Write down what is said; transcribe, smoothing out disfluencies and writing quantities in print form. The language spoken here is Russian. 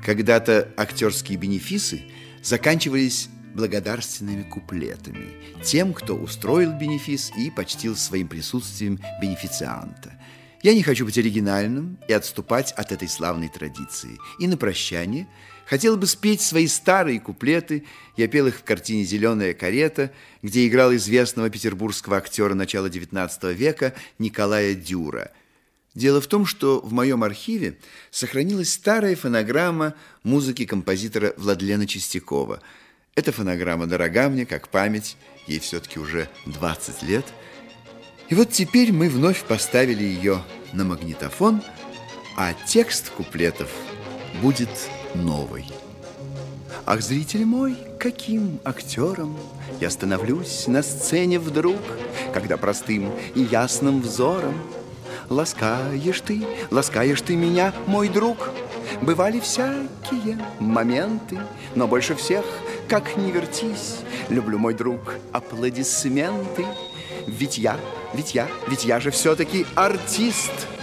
Когда-то актерские бенефисы заканчивались благодарственными куплетами тем, кто устроил бенефис и почтил своим присутствием бенефицианта. Я не хочу быть оригинальным и отступать от этой славной традиции. И на прощание хотел бы спеть свои старые куплеты. Я пел их в картине «Зеленая карета», где играл известного петербургского актера начала XIX века Николая Дюра. Дело в том, что в моем архиве сохранилась старая фонограмма музыки композитора Владлена Чистякова. Эта фонограмма дорога мне, как память, ей все-таки уже 20 лет. И вот теперь мы вновь поставили ее на магнитофон, а текст куплетов будет новый. Ах, зритель мой, каким актером я становлюсь на сцене вдруг, когда простым и ясным взором ласкаешь ты меня, мой друг. Бывали всякие моменты, но больше всех, как ни вертись, люблю, мой друг, аплодисменты. Ведь я же все-таки артист.